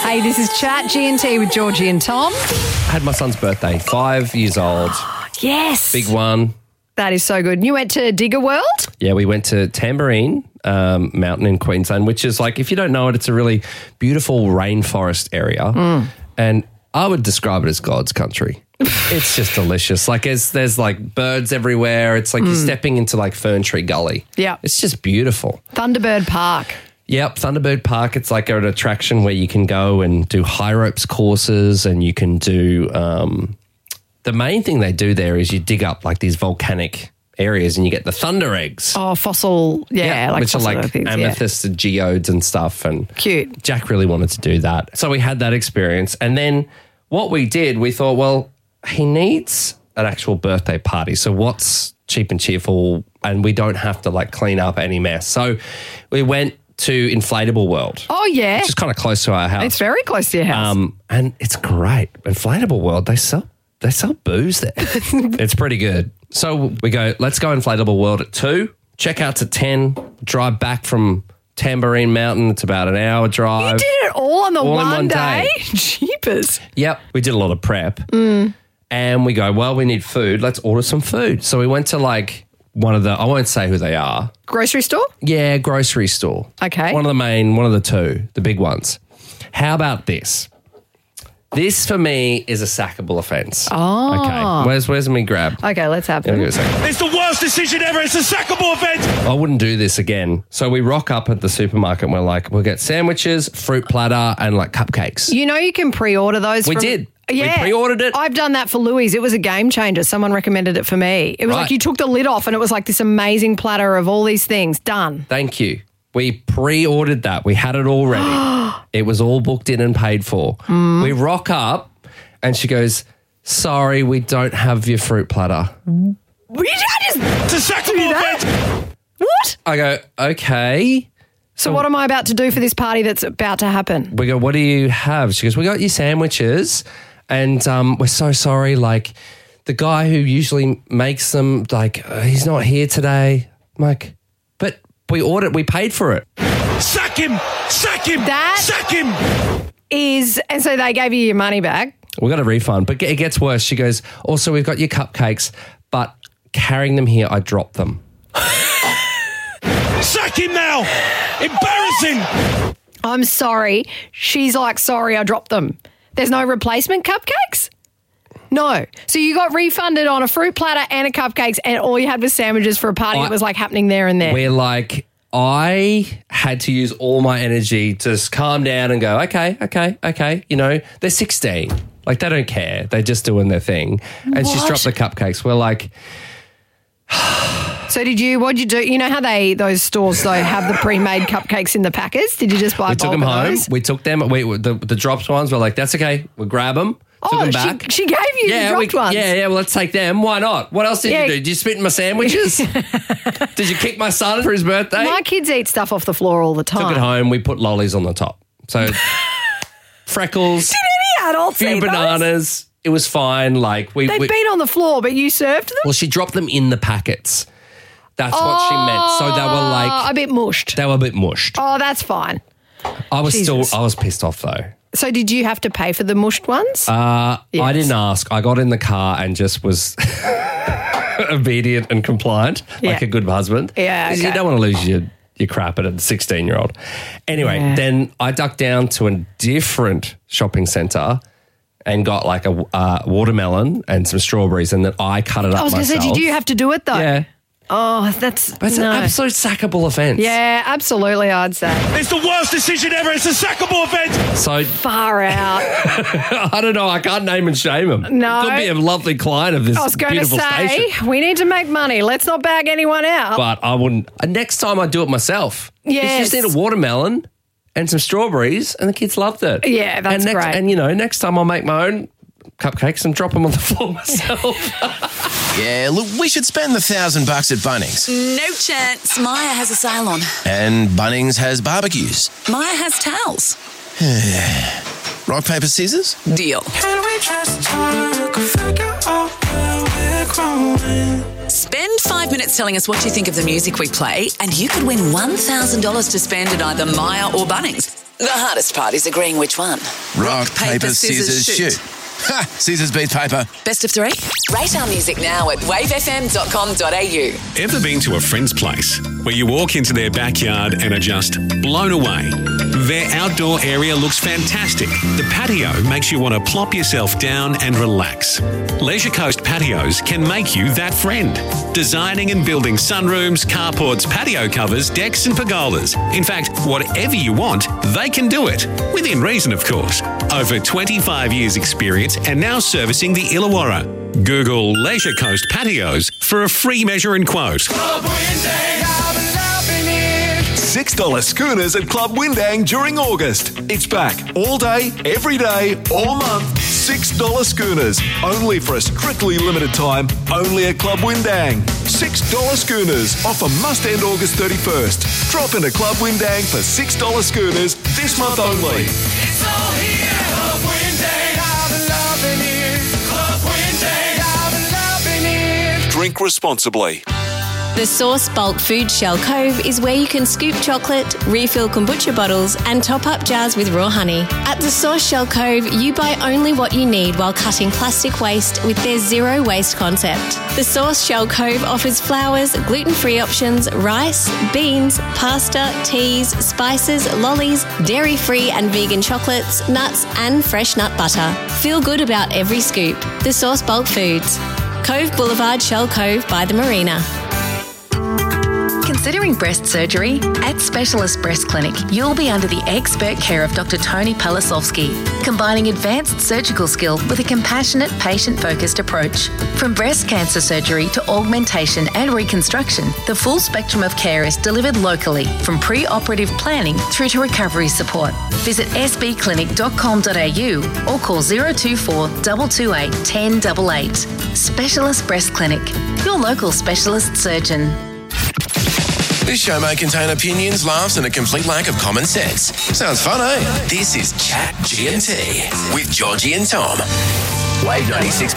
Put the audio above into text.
Hey, this is Chat G&T with Georgie and Tom. I had my son's birthday, 5 years old. Yes. Big one. That is so good. You went to Digger World? Yeah, we went to Tamborine Mountain in Queensland, which is like, if you don't know it, it's a really beautiful rainforest area. And I would describe it as God's country. It's just delicious. Like there's like birds everywhere. It's like you're stepping into like Fern Tree Gully. Yeah. It's just beautiful. Thunderbird Park. Yep, Thunderbird Park. It's like an attraction where you can go and do high ropes courses, and you can do the main thing they do there is you dig up like these volcanic areas and you get the thunder eggs. Oh, fossil, like which are fossil like things, amethyst and geodes and stuff. And cute. Jack really wanted to do that. So we had that experience. And then what we did, we thought, well, he needs an actual birthday party. So what's cheap and cheerful and we don't have to like clean up any mess. So we went to Inflatable World. Oh, yeah. Which is kind of close to our house. It's very close to your house. And it's great. Inflatable World, they sell booze there. It's pretty good. So we go, let's go Inflatable World at 2, check-out's at 10, drive back from Tamborine Mountain. It's about an hour drive. You did it all on the All in one day? day. Jeepers. Yep. We did a lot of prep. And we go, well, we need food. Let's order some food. So we went to like one of the, I won't say who they are. Grocery store? Yeah, grocery store. Okay. One of the two, the big ones. How about this? This for me is a sackable offence. Oh. Okay. Where's me grab? Okay, let's have Give me it. a second. It's the worst decision ever. It's a sackable event. I wouldn't do this again. So we rock up at the supermarket and we're like, we'll get sandwiches, fruit platter, and like cupcakes. You know you can pre-order those. We did. Yeah. We pre-ordered it. I've done that for Louis. It was a game changer. Someone recommended it for me. It was Right. like you took the lid off and it was like this amazing platter of all these things. Done. Thank you. We pre-ordered that. We had it all ready. It was all booked in and paid for. We rock up and she goes, sorry, we don't have your fruit platter. It's a sackable event. What? I go, okay. So what am I about to do for this party that's about to happen? We go, what do you have? She goes, we got your sandwiches and we're so sorry. Like the guy who usually makes them, like he's not here today. I'm like, but we paid for it. Sack him. Sack him. Sack him. And so they gave you your money back. We got a refund, but it gets worse. She goes, also, we've got your cupcakes, but carrying them here, I dropped them. Sack him now. Embarrassing. I'm sorry. She's like, sorry, I dropped them. There's no replacement cupcakes? No. So you got refunded on a fruit platter and a cupcakes and all you had was sandwiches for a party that was like happening there and there. We're like, I had to use all my energy to just calm down and go, okay. You know, they're 16. Like, they don't care. They're just doing their thing. And she's dropped the cupcakes. We're like... So what'd you do? You know how those stores though have the pre-made cupcakes in the packets? Did you just buy a bulk of those? We took them. The dropped ones were like, that's okay. We'll grab them. Took them back. She gave you the dropped ones. Yeah, well, let's take them. Why not? What else did you do? Did you spit in my sandwiches? Did you kick my son for his birthday? My kids eat stuff off the floor all the time. Took it home. We put lollies on the top. So freckles. Did any adults few eat bananas. Those? It was fine. Like They've been on the floor, but you served them? Well, she dropped them in the packets. That's what she meant. So they were like... a bit mushed. They were a bit mushed. Oh, that's fine. I was pissed off though. So did you have to pay for the mushed ones? Yes. I didn't ask. I got in the car and just was obedient and compliant, like a good husband. Yeah, okay. You don't want to lose your crap at a 16-year-old. Anyway, then I ducked down to a different shopping centre and got like a watermelon and some strawberries, and then I cut it up myself. I was going to say, did you have to do it though? Yeah. Oh, that's an absolute sackable offence. Yeah, absolutely, I'd say. It's the worst decision ever. It's a sackable event. So far out. I don't know. I can't name and shame him. No. Could be a lovely client of this I was going to beautiful say, station. we need to make money. Let's not bag anyone out. But I wouldn't. Next time I'd do it myself. Yes. You just need a watermelon and some strawberries, and the kids loved it. Yeah, that's great. And, next time I'll make my own cupcakes and drop them on the floor myself. Yeah, look, we should spend the $1,000 at Bunnings. No chance. Maya has a sale on. And Bunnings has barbecues. Maya has towels. Rock, paper, scissors? Deal. Can we just talk, figure out where we're growing? Spend 5 minutes telling us what you think of the music we play, and you could win $1,000 to spend at either Maya or Bunnings. The hardest part is agreeing which one. Rock, paper, scissors, shoot. Ha! Scissors beat paper. Best of three? Rate our music now at wavefm.com.au. Ever been to a friend's place where you walk into their backyard and are just blown away? Their outdoor area looks fantastic. The patio makes you want to plop yourself down and relax. Leisure Coast Patios can make you that friend. Designing and building sunrooms, carports, patio covers, decks and pergolas. In fact, whatever you want, they can do it. Within reason, of course. Over 25 years experience and now servicing the Illawarra. Google Leisure Coast Patios for a free measure and quote. $6 schooners at Club Windang during August. It's back all day, every day, all month. $6 schooners. Only for a strictly limited time. Only at Club Windang. $6 schooners. Offer must end August 31st. Drop into Club Windang for $6 schooners this month only. It's all here. Club Windang. I've been loving it. Club Windang. I've been loving it. Drink responsibly. The Source Bulk Food Shell Cove is where you can scoop chocolate, refill kombucha bottles and top up jars with raw honey. At the Source Shell Cove, you buy only what you need while cutting plastic waste with their zero waste concept. The Source Shell Cove offers flours, gluten-free options, rice, beans, pasta, teas, spices, lollies, dairy-free and vegan chocolates, nuts and fresh nut butter. Feel good about every scoop. The Source Bulk Foods. Cove Boulevard, Shell Cove by the Marina. Considering breast surgery? At Specialist Breast Clinic, you'll be under the expert care of Dr. Tony Palasovsky, combining advanced surgical skill with a compassionate, patient-focused approach. From breast cancer surgery to augmentation and reconstruction, the full spectrum of care is delivered locally, from pre-operative planning through to recovery support. Visit sbclinic.com.au or call 024 228 1088. Specialist Breast Clinic, your local specialist surgeon. This show may contain opinions, laughs, and a complete lack of common sense. Sounds fun, eh? This is Chat GMT with Georgie and Tom. Wave 96.